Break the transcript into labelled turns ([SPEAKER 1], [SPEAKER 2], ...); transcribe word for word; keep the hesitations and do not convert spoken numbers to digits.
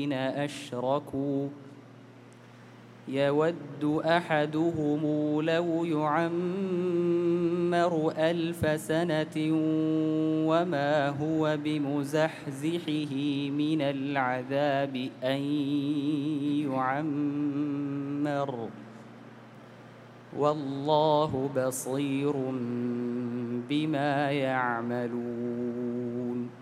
[SPEAKER 1] أشركوا يود أحدهم لو يعمر ألف سنة وما هو بمزحزحه من العذاب أن يعمر والله بصير بما يعملون.